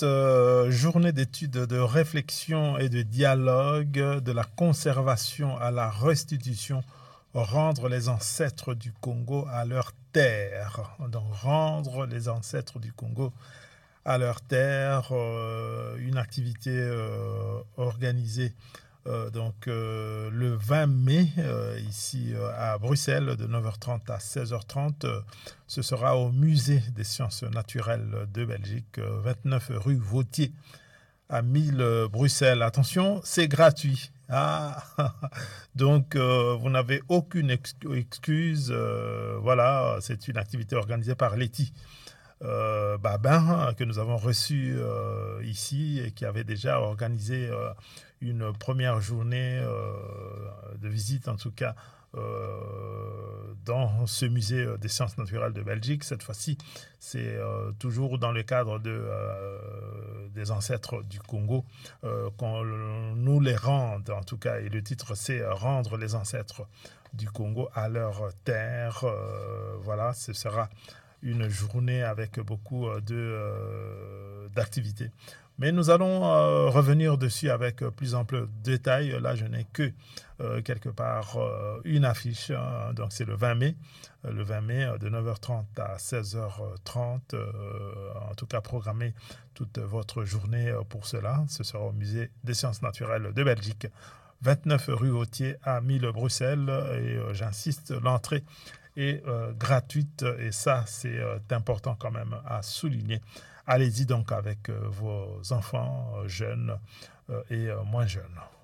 journée d'études, de réflexion et de dialogue, de la conservation à la restitution, rendre les ancêtres du Congo à leur terre. Donc, rendre les ancêtres du Congo à leur terre, une activité organisée le 20 mai, ici à Bruxelles, de 9h30 à 16h30. Ce sera au Musée des sciences naturelles de Belgique, 29 rue Vautier, à 1000 Bruxelles. Attention, c'est gratuit. Ah, donc vous n'avez aucune excuse. Voilà, c'est une activité organisée par Letty Babin, que nous avons reçu ici et qui avait déjà organisé une première journée de visite, en tout cas, dans ce musée des sciences naturelles de Belgique. Cette fois-ci, c'est toujours dans le cadre des ancêtres du Congo qu'on nous les rende, en tout cas, et le titre c'est Rendre les ancêtres du Congo à leur terre. Voilà, ce sera une journée avec beaucoup d'activités. Mais nous allons revenir dessus avec plus ample détail. Là, je n'ai que quelque part une affiche. Donc, c'est le 20 mai. Le 20 mai, de 9h30 à 16h30. En tout cas, programmez toute votre journée pour cela. Ce sera au Musée des sciences naturelles de Belgique. 29 rue Vautier à 1000 Bruxelles. Et j'insiste, l'entrée est gratuite et ça c'est important quand même à souligner. Allez-y donc avec vos enfants jeunes et moins jeunes.